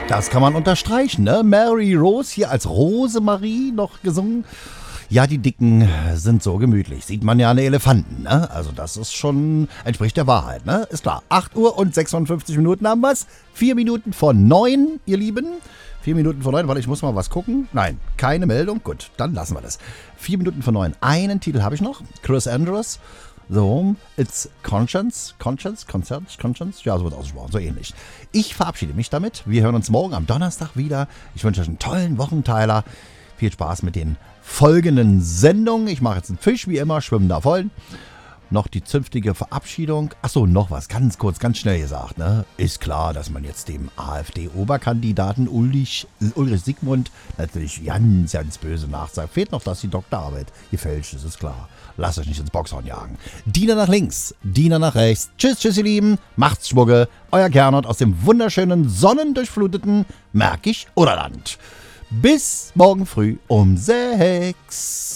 Das kann man unterstreichen, ne? Mary Rose hier als Rosemarie noch gesungen. Ja, die Dicken sind so gemütlich. Sieht man ja an Elefanten, ne? Also das ist schon, entspricht der Wahrheit, ne? Ist klar. 8 Uhr und 56 Minuten haben wir's. 4 Minuten vor 9, ihr Lieben. 4 Minuten vor 9, weil ich muss mal was gucken. Nein, keine Meldung. Gut, dann lassen wir das. 4 Minuten vor 9. Einen Titel habe ich noch. Chris Andrews. So, It's Conscience. Conscience? Ja, so wird ausgesprochen, so ähnlich. Ich verabschiede mich damit. Wir hören uns morgen am Donnerstag wieder. Ich wünsche euch einen tollen Wochenteiler. Viel Spaß mit den folgenden Sendungen. Ich mache jetzt einen Fisch, wie immer, schwimmen da voll. Noch die zünftige Verabschiedung. Achso, noch was, ganz kurz, ganz schnell gesagt, ne? Ist klar, dass man jetzt dem AfD-Oberkandidaten Ulrich Sigmund natürlich ganz böse nachsagt. Fehlt noch, dass die Doktorarbeit gefälscht ist, ist klar. Lasst euch nicht ins Boxhorn jagen. Diener nach links, Diener nach rechts. Tschüss, ihr Lieben. Macht's Schwugge. Euer Gernot aus dem wunderschönen, sonnendurchfluteten Märkisch-Oderland. Bis morgen früh um 6.